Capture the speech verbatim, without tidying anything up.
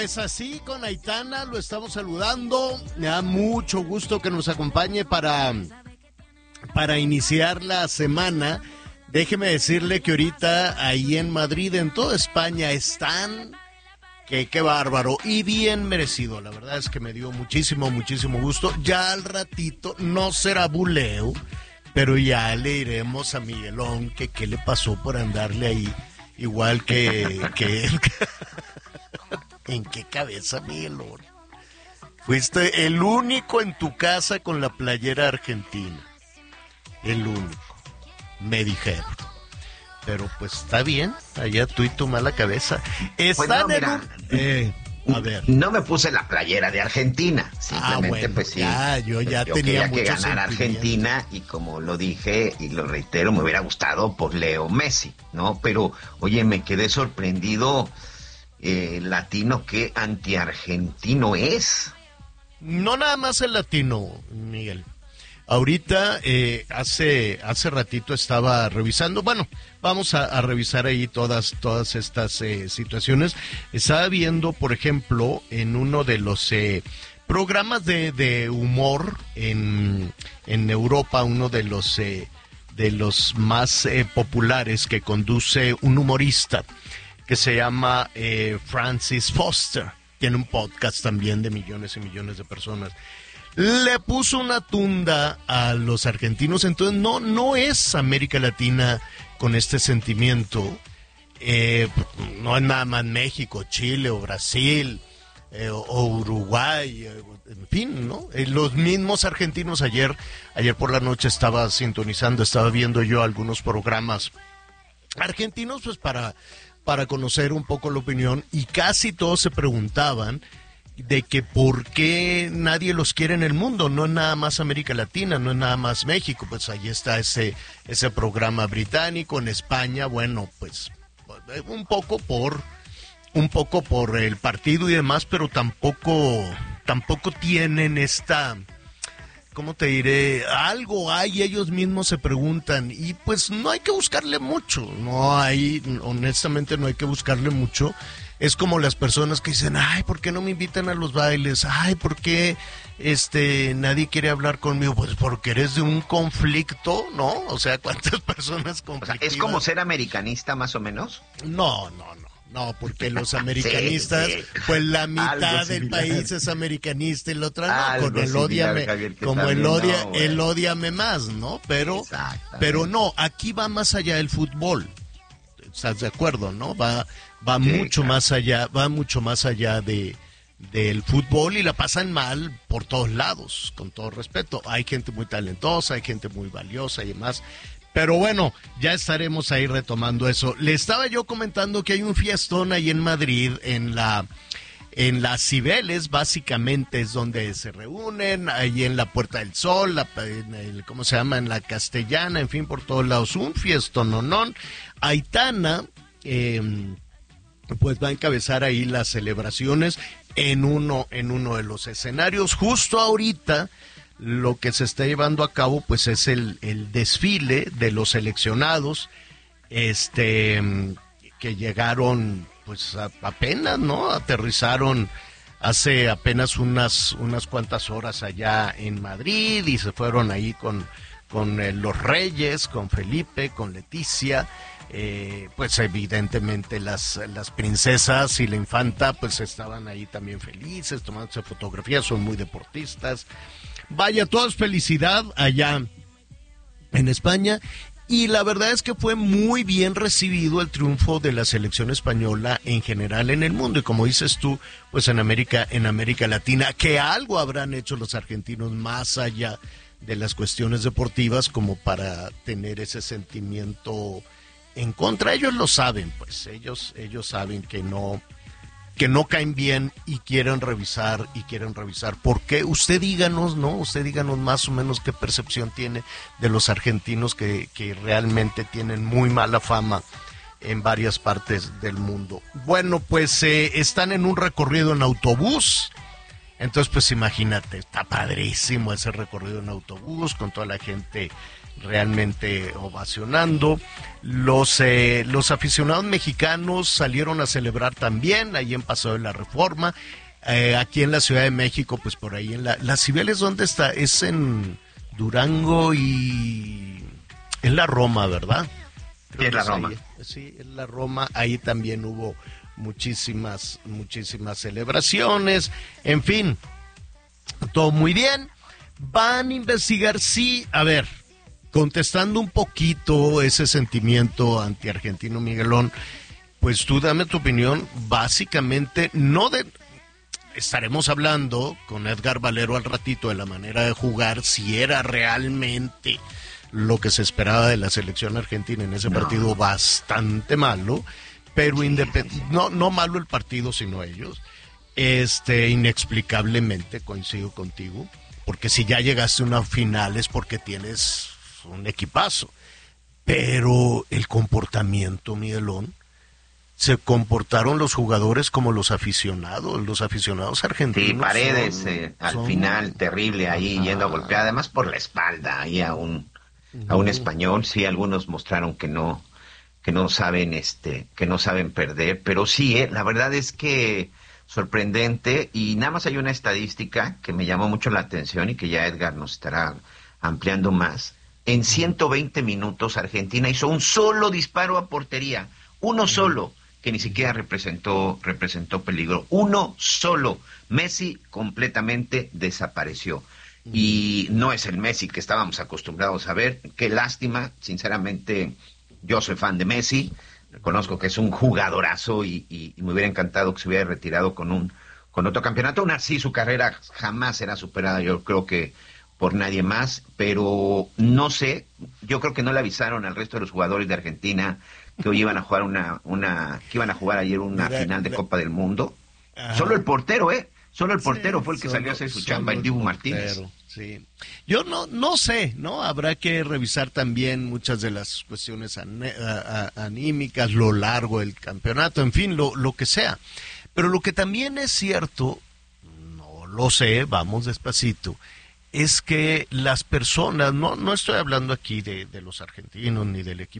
Pues así con Aitana lo estamos saludando. Me da mucho gusto que nos acompañe para, para iniciar la semana. Déjeme decirle que ahorita ahí en Madrid, en toda España, están... Que qué bárbaro y bien merecido. La verdad es que me dio muchísimo, muchísimo gusto. Ya al ratito, no será buleo, pero ya le diremos a Miguelón que qué le pasó por andarle ahí, igual que... que ¿En qué cabeza, Miguelón? Fuiste el único en tu casa con la playera argentina. El único. Me dijeron. Pero pues está bien, allá tú y tu mala cabeza. Están pues no, en mira, un... Eh, a ver. No me puse la playera de Argentina. Simplemente, ah, bueno, pues sí. Ya, yo ya yo tenía quería que mucho ganara Argentina y como lo dije y lo reitero, me hubiera gustado por Leo Messi, ¿no? Pero, oye, me quedé sorprendido... Eh, latino, ¿qué antiargentino es? No nada más el latino, Miguel. Ahorita, eh, hace hace ratito estaba revisando, bueno, vamos a, a revisar ahí todas todas estas eh, situaciones. Estaba viendo, por ejemplo, en uno de los eh, programas de, de humor en, en Europa, uno de los, eh, de los más eh, populares que conduce un humorista que se llama eh, Francis Foster. Tiene un podcast también de millones y millones de personas. Le puso una tunda a los argentinos, entonces no, no es América Latina con este sentimiento. Eh, no es nada más México, Chile o Brasil eh, o, o Uruguay, eh, en fin, ¿no? Eh, los mismos argentinos ayer, ayer por la noche estaba sintonizando, estaba viendo yo algunos programas argentinos, pues para... para conocer un poco la opinión, y casi todos se preguntaban de que por qué nadie los quiere en el mundo, no es nada más América Latina, no es nada más México, pues ahí está ese, ese programa británico. En España, bueno, pues un poco por un poco por el partido y demás, pero tampoco, tampoco tienen esta... ¿Cómo te diré? Algo hay, ellos mismos se preguntan, y pues no hay que buscarle mucho, no hay, honestamente no hay que buscarle mucho. Es como las personas que dicen, ay, ¿por qué no me invitan a los bailes? Ay, ¿por qué este, nadie quiere hablar conmigo? Pues porque eres de un conflicto, ¿no? O sea, ¿cuántas personas conflictivas? O sea, ¿es como ser americanista más o menos? No, no, no. No, porque los americanistas, sí, sí. Pues la mitad del país es americanista y la otra no, con el odiame, Javier, como el odia, no, el odiame más, ¿no? Pero, pero no, aquí va más allá del fútbol. ¿Estás de acuerdo, no? Va, va sí, mucho claro. más allá, va mucho más allá de del fútbol, y la pasan mal por todos lados, con todo respeto. Hay gente muy talentosa, hay gente muy valiosa y demás. Pero bueno, ya estaremos ahí retomando eso. Le estaba yo comentando que hay un fiestón ahí en Madrid, en la en las Cibeles, básicamente es donde se reúnen, ahí en la Puerta del Sol, la, en el, ¿cómo se llama? En la Castellana, en fin, por todos lados. Un fiestón, no, no. Aitana, eh, pues va a encabezar ahí las celebraciones en uno, en uno de los escenarios. Justo ahorita lo que se está llevando a cabo pues es el, el desfile de los seleccionados, este que llegaron pues a, apenas, ¿no? Aterrizaron hace apenas unas unas cuantas horas allá en Madrid y se fueron ahí con, con eh, los Reyes, con Felipe, con Leticia. Eh, pues evidentemente las, las princesas y la infanta pues estaban ahí también felices, tomándose fotografías, son muy deportistas. Vaya, todo es felicidad allá en España, y la verdad es que fue muy bien recibido el triunfo de la selección española en general en el mundo, y como dices tú, pues en América, en América Latina, que algo habrán hecho los argentinos más allá de las cuestiones deportivas como para tener ese sentimiento en contra. Ellos lo saben, pues ellos, ellos saben que no... que no caen bien y quieren revisar y quieren revisar. ¿Por qué? Usted díganos, ¿no? Usted díganos más o menos qué percepción tiene de los argentinos que, que realmente tienen muy mala fama en varias partes del mundo. Bueno, pues eh, están en un recorrido en autobús. Entonces, pues imagínate, está padrísimo ese recorrido en autobús con toda la gente realmente ovacionando. Los eh, los aficionados mexicanos salieron a celebrar también, ahí en Paseo de la Reforma, eh, aquí en la Ciudad de México, pues por ahí en la... ¿La Cibeles dónde está? Es en Durango y... en la Roma, ¿verdad? Sí, en la Roma. Ahí, sí, en la Roma, ahí también hubo muchísimas, muchísimas celebraciones, en fin, todo muy bien. Van a investigar, sí, a ver, contestando un poquito ese sentimiento anti-argentino, Miguelón, pues tú dame tu opinión, básicamente, no de... Estaremos hablando con Edgar Valero al ratito de la manera de jugar, si era realmente lo que se esperaba de la selección argentina en ese no. partido bastante malo, pero sí, independ... sí, sí. no no malo el partido, sino ellos. Este, inexplicablemente coincido contigo, porque si ya llegaste a una final es porque tienes un equipazo, pero el comportamiento, Miguelón, se comportaron los jugadores como los aficionados, los aficionados argentinos. Sí, Paredes son, eh, al son... final terrible ahí ah. yendo a golpear, además por la espalda ahí a un a un español. Sí, algunos mostraron que no que no saben este que no saben perder, pero sí, eh, la verdad es que sorprendente. Y nada más hay una estadística que me llamó mucho la atención y que ya Edgar nos estará ampliando más. En ciento veinte minutos Argentina hizo un solo disparo a portería, uno solo, que ni siquiera representó representó peligro, uno solo. Messi completamente desapareció. Y no es el Messi que estábamos acostumbrados a ver. Qué lástima, sinceramente, yo soy fan de Messi, reconozco que es un jugadorazo y, y, y me hubiera encantado que se hubiera retirado con un con otro campeonato. Aún así, su carrera jamás será superada, yo creo que por nadie más, pero no sé, yo creo que no le avisaron al resto de los jugadores de Argentina que hoy iban a jugar una, una que iban a jugar ayer una mira, final de mira. Copa del Mundo. Ajá. Solo el portero, ¿eh? Solo el portero sí, fue el que solo, salió a hacer su chamba, el Dibu Martínez. Sí. Yo no no sé, ¿no? Habrá que revisar también muchas de las cuestiones an, a, a, anímicas, lo largo del campeonato, en fin, lo, lo que sea. Pero lo que también es cierto, no lo sé, vamos despacito, es que las personas, no no estoy hablando aquí de, de los argentinos ni del equipo